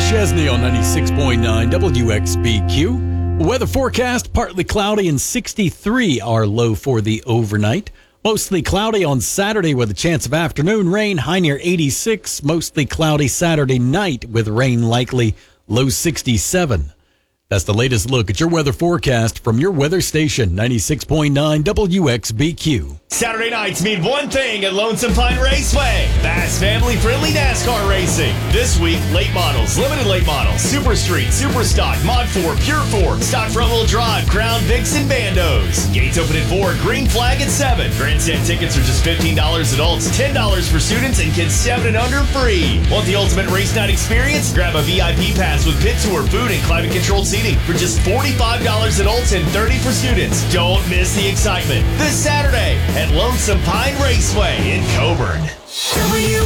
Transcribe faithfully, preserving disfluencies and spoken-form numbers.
Chesney on ninety-six point nine W X B Q. Weather forecast, partly cloudy and sixty-three our low for the overnight. Mostly cloudy on Saturday with a chance of afternoon rain, high near eighty-six. Mostly cloudy Saturday night with rain likely, low sixty-seven. That's the latest look at your weather forecast from your weather station, ninety-six point nine W X B Q. Saturday nights mean one thing at Lonesome Pine Raceway. Fast, family-friendly NASCAR racing. This week, late models, limited late models, Super Street, Super Stock, Mod four, Pure four, Stock front-wheel drive, Crown Vics, and Bandos. Gates open at four, Green Flag at seven. Grandstand tickets are just fifteen dollars adults, ten dollars for students, and kids seven and under free. Want the ultimate race night experience? Grab a V I P pass with pit tour, food, and climate-controlled seating for just forty-five dollars adults and thirty dollars for students. Don't miss the excitement this Saturday at Lonesome Pine Raceway in Coburn. W